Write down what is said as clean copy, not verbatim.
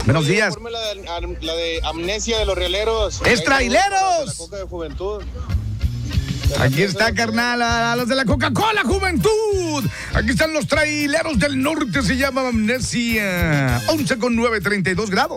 Buenos días. La de amnesia de los rieleros. ¡Es traileros! La Coca de Juventud. Aquí está, carnal, a los de la Coca-Cola Juventud. Aquí están los traileros del norte, se llama Amnesia. 11 con 9, 32 grados.